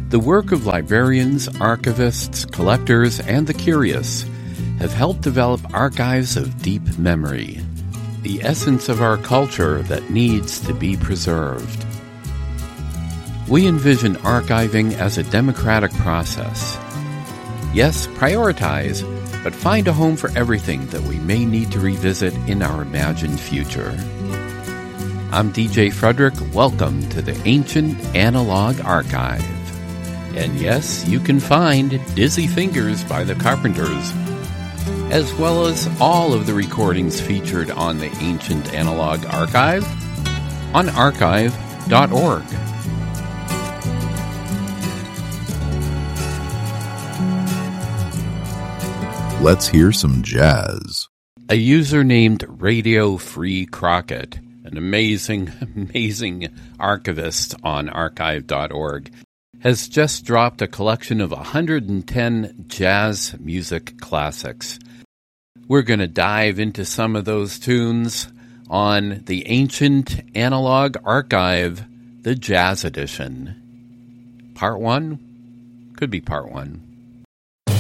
The work of librarians, archivists, collectors, and the curious have helped develop archives of deep memory, the essence of our culture that needs to be preserved. We envision archiving as a democratic process. Yes, prioritize, but find a home for everything that we may need to revisit in our imagined future. I'm DJ Frederick. Welcome to the Ancient Analog Archive. And yes, you can find Dizzy Fingers by the Carpenters, as well as all of the recordings featured on the Ancient Analog Archive on archive.org. Let's hear some jazz. A user named Radio Free Crockett, an amazing archivist on archive.org, has just dropped a collection of 110 jazz music classics. We're going to dive into some of those tunes on the Ancient Analog Archive, the Jazz Edition. Part 1? Could be Part 1.